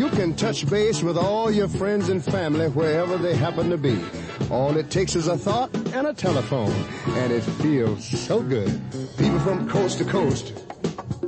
can touch base with all your friends and family wherever they happen to be. All it takes is a thought and a telephone, and it feels so good. People from coast to coast,